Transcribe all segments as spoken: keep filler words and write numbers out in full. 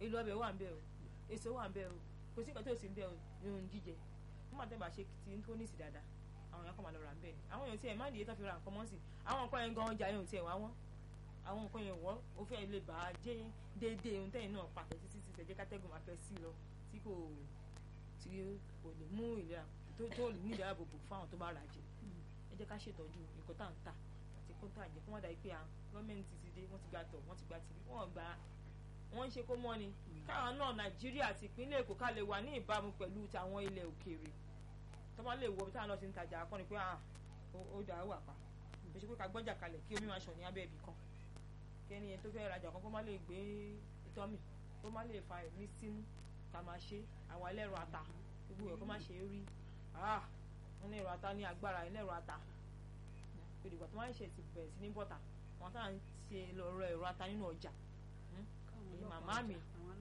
èlò ọbẹ̀ wà ń bẹ̀ o èso wà ń bẹ̀ o kò sí nǹkan tó sì ń bẹ̀ o ní ohun jíjẹ fún màtẹ́ bá ṣe ti ń tó ní ìsì dáadáa àwọn èèyàn kàn máa lọ rà ń bẹ̀ ni àwọn èèyàn tí ẹ̀ má nìyẹn tó fi ra nǹkan mọ́ sí àwọn nǹkan yẹn gan ọjà yẹn ò tiẹ̀ wá wọ́n àwọn nǹkan yẹn wọ́ ó fẹ́ lè bàá jẹ́ déédéé ohun tẹ́yìn náà pàtẹ́ títí ti tẹ̀jẹ́ kátẹ́gùn máa fẹ́ sí lọ tí kò tí kò lè mú ìlera tó tó ní ìlera bòbò fún àwọn tó bá rà jẹ ẹ jẹ́ ká ṣètọ́jú nǹkan tá à ń tà àti kó tà jẹ́ kó wọ́n dà pé à gọ́ọ̀mẹ̀ntì ti dé wọ́n ti gba tọ̀ wọ́n ti gba tìbí wọ́n gba wọ́n ń ṣe kó mọ́ ni káwọn náà Nàìjíríà àti ìpínlẹ̀ Èkó ká lè wà ní ìbámu pẹ̀lú tàwọn ilẹ̀ òkèèrè tó bá lè wọ bí táwọn náà ti ń tajà akọni pé ó dà wà pa kò ṣe pé ká gbọ́jà kalẹ̀ kí omi máa ṣàn ní abẹ́ ibì kan kẹ́ni yẹn tó fẹ́ rajà kan kó má lè gbé ìtọ́mì kó má lè fa ẹ̀mí sínú ká máa ṣe àwọn ẹlẹ́rọ ata gbogbo ẹ̀ kó má ṣe é rí wọn ní ẹ̀rọ ata ní agbára ẹlẹ́rọ ata ìdìgbà tó máa ń ṣe ti bẹ̀rẹ̀ sí ní bọ́tà wọn táà ń ṣe lọ́rọ̀ ẹ̀rọ ata nínú ọjà ẹ̀yin màmá mi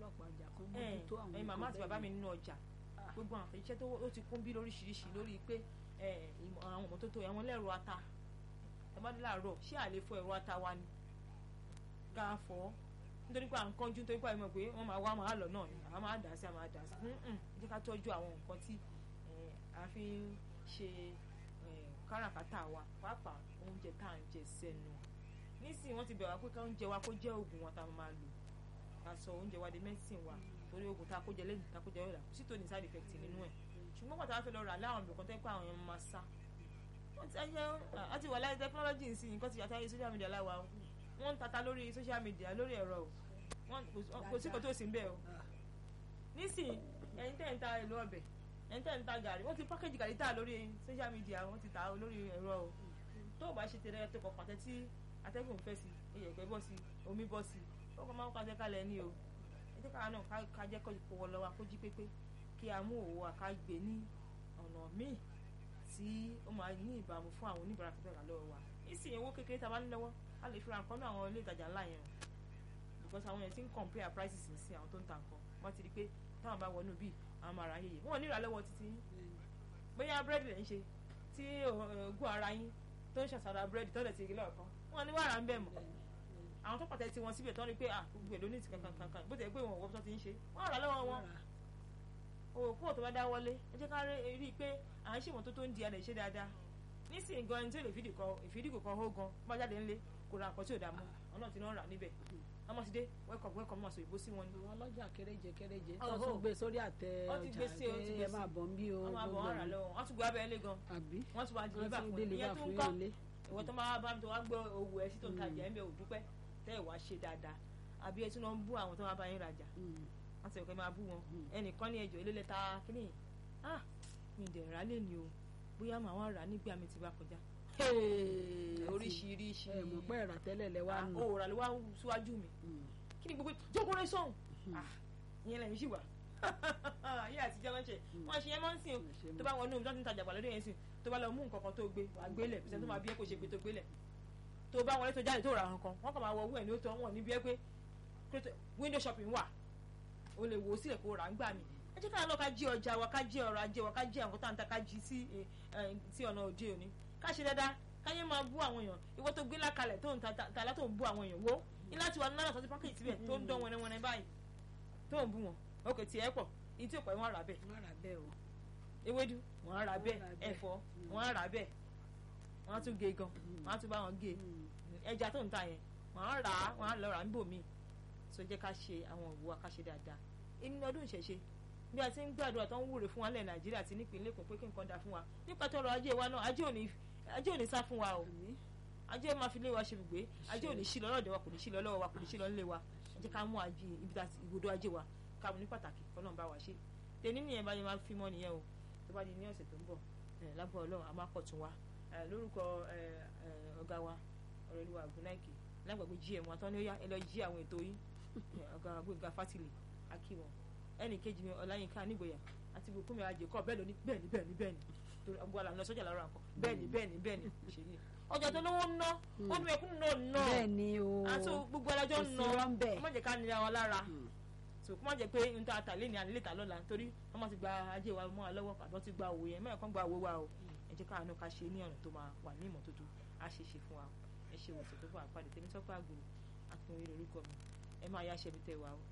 ẹ̀yin màmá àti bàbá mi nínú ọjà gbogbo àwọn àfẹ́jíṣẹ́ tó ti kún bí lóríṣiríṣi lórí pé àwọn ọmọtótó àwọn ẹlẹ́rọ ata ẹ bá dé láàárọ̀ ṣé àlè fọ ẹ̀rọ ata wa ni ká fọ́ nítorí pé à ń kánjú nítorí pé àìmọ̀ pé wọ́n máa wá máa lọ náà ni àwọn máa dà sí àwọn máa dà sí jẹ́ ká tọ́jú àwọn nǹkan tí a fi ń ṣe káràkátà wa pàápàá oúnjẹ tá à ń jẹ sẹ́nu nísìnyí wọ́n ti bẹ̀ wá pé ká oúnjẹ wa kó jẹ́ oògùn wọn tá a máa lò ká sọ oúnjẹ wa di medicine wa torí oògùn tá a kó jẹ lẹ́yìn tá a kó jẹ ọ̀la kò sí tó ní side effect nínú ẹ̀ ṣùgbọ́n pàtàkì fẹ́ lọ rà láwọn ibìkan tẹ́ pé àwọn yẹn máa sá wọ́n ti wà láyé technology ń sìn nǹkan ti yàtọ̀ ayé social media láwa o wọ́n ń tata lórí social media lórí ẹ̀rọ o kò sí kò tó sí ń bẹ̀ o nísìnyí ẹ̀yin tẹ́ ń ta èlò ọbẹ̀ ẹ̀yin tẹ́ ń ta gàrí wọ́n ti pákéjì gàrí tà lórí social media wọ́n ti tà á lórí ẹ̀rọ o tó o bá ṣe tẹ̀lé tó kọ̀ pàtẹ́ tí atẹ́gùn fẹ́ sí iyẹ̀pẹ̀ bọ́ sí omi bọ́ sí ó kọ́ máa ń kájẹ́ kálẹ̀ ní o ẹ̀jẹ̀ káà náà kájẹ́ kọ́ wọ lọ́wọ́ kó jí pépé kí a mú òwò àkágbé ní ọ̀nà míì tí ó máa ní ìbámu fún àwọn oníbàárà tó fẹ́ rà lọ́wọ́ wa nísìnyí owó kékeré tá a bá ní lọ́wọ́ a lè fi ra nǹkan náà àwọn ilé ìtajà ńlá yẹn because àwọn yẹn ti ń compare prices sí àwọn tó ń ta nǹkan wọ́n ti rí pé táwọn bá wọnú bíi àwọn máa ra yẹyẹ wọn ò ní ìrà lọ́wọ́ títí bóyá búrẹ́dì lè ń ṣe tí ogún ara yín tó ń ṣàṣàrà búrẹ́dì tó lè ti rí lọ́ọ̀kan wọn ní wàrà ń bẹ̀ mọ́ àwọn tó pàtẹ́ tí wọ́n síbẹ̀ tó ń rí pé ah gbogbo èlò ní ti kankan kankan bó ti ẹ̀ pé wọn ò wọ́pọ̀ tó ti ń ṣe wọ́n rà lọ́wọ́ wọn òkú tó bá dá wọlé ẹ jẹ́ ká rí i pé à ń ṣèwọ̀n tó tó ń di alẹ̀ ṣe dáadáa nísìnyí gan ẹni tí èlò ìfìdíkò kan hó gan bá jáde ńlé kò ra nǹkan tí ò dá mọ́ ọ̀nà tí wọ́n rà níbẹ̀ ọmọ ti dé welcome welcome máa sọ ìbò sí wọn ni. àwọn ọlọ́jà kéréje kéréje tó tún gbé sórí àtẹ ọjà ẹ máa bọ̀ ń bí o wọ́n máa bọ̀ wọ́n rà lọ́wọ́ wọ́n tún gbé abẹ́ ilé gan wọ́n tún wá di nígbà fún ìyẹn tó ń kọ́ ìwọ tó máa bá mi tó wá gbọ́ owó ẹ sí tó ń tajà ẹ̀ ń bẹ̀ òdúpẹ́ tẹ́ ẹ̀ wá ṣe dáadáa àbí ẹ tún lọ ń bú àwọn tó máa bá yín rajà wọ́n ti ọ̀kẹ́ máa bú wọn ẹnìkan ní ẹjọ́ ilé lẹ́ta kíní ah mi dẹ̀ rà lé ni o bóyá màá wá rà nígbà mi ti bá kọjá oríṣiríṣi ẹ mọ̀ pé ẹ̀rà tẹ́lẹ̀ lẹ wá nù òòrà ló wá síwájú mi kí ni gbogbo jókòó rẹ sọ̀hún ìyẹn lẹ́yìn sì wà ayé àtijọ́ lọ́n ṣe wọ́n ṣe yẹn máa ń sìn tó bá wọnú omi tó ti ń tajà gbàlódé yẹn sìn tó bá lọ mú nǹkan kan tó gbé wàá gbélẹ̀ bí sẹ́ni tó máa bí ẹ kò ṣe gbé tó gbélẹ̀ tó bá wọlé tó jáde tó ra nǹkan wọ́n kàn máa wọ owó ẹ̀ ní ó tọ́ wọn níbi ẹ pé window shopping wà o lè wò ó sílẹ̀ kó rà ń gbà mí ẹ jẹ́ káà náà ká jí ọjà wa ká jí ọrọ̀ ajé wa ká jí àwọn tá à ń ta ká jí sí ọ̀nà òde òní ká ṣe dáadáa káyé máa bú àwọn èèyàn ìwọ tó gbé lákalẹ̀ tó ń ta látò ń bú àwọn èèyàn wo ní láti wà náírà tó ti pákẹ́jì síbẹ̀ tó ń dán wẹnẹwẹnẹ báyìí tó ń bú wọn òkè tí ẹ pọ̀ ní tí ò pẹ́ wọ́n rà bẹ́ẹ̀ wọ́n rà bẹ́ẹ̀ o ewédú wọ́n rà bẹ́ẹ̀ ẹ̀fọ́ wọ́n rà bẹ́ẹ̀ wọ́n á tún gé gan wọ́n á tún bá wọn gé ẹja tó ń ta yẹn wọ́n rà á wọ́n á lọ rà ń bò míì so jẹ́ ká ṣe àwọn òwò ká ṣe dáadáa inú ọdún ìṣẹ̀ṣe bí a ti ń gbàdúrà tó ń wúre fún wa lẹ̀ Nàìjíríà àti nípìnlẹ̀ Èkó pé kí nǹkan dá fún wa nípa tọrọ ajé wa náà ajé òní ajé òní sá fún wa o ajé máa fi lé wa ṣe gbé ajé òní sí lọ́dọ̀ wa kò ní sí lọ lọ́wọ́ wa kò ní sí lọ nílé wa ẹ jẹ́ ká mú ajé ibi tá ibùdó ajé wa ká mú ní pàtàkì Ọlọ́run bá wa ṣe tèmi nìyẹn bá yẹn máa fi mọ́ nìyẹn o tó bá di ní ọ̀sẹ̀ tó ń bọ̀ lágbó Ọlọ́run a máa kọ̀ tún wa lórúkọ ọ̀gá wa Ọ̀rẹ́lúwa Ògúnnáìkè lágbàgbé gm wa tán ní ó yá ẹ lọ jí àwọn ètò yín ọ̀gá Gbénga Fátìlì akíwọn ẹnì kejì mi Ọláyínká Nígboyà àti Bùkúnmi Àjẹkọ bẹ́ẹ̀ ló ní bẹ́ẹ̀ ni bẹ́ẹ̀ ni bẹ́ẹ̀ ni torí ọgbọ́n àlànà sọ́jà lára nǹkan bẹ́ẹ̀ ni bẹ́ẹ̀ ni bẹ́ẹ̀ ni ṣe ni ọjà tó lówó ń ná wọ́n ní ẹkún náà ná bẹ́ẹ̀ ni o àti gbogbo alájọ́ ń ná wọ́n má jẹ́ ká nira wọn lára so kó má jẹ́ pé n ta àtàlẹ́ ní àlẹ́ ìta lọ́la torí wọ́n má ti gba ajé wa mọ́ wa lọ́wọ́ àbọ̀ ti gba òwò yẹn mẹ́rin kan gba owó wa o ẹ jẹ́ káàánú ká ṣe ní ọ̀nà tó máa wà ní ìmọ́tótó á ṣe ṣe fún wa ẹ ṣe òṣèlú tó fún àpàdé Tèmítọ́pẹ́ Àgòrò àtúnwé lórúkọ mi ẹ máa yá ṣẹ́bi tẹ́ wa o.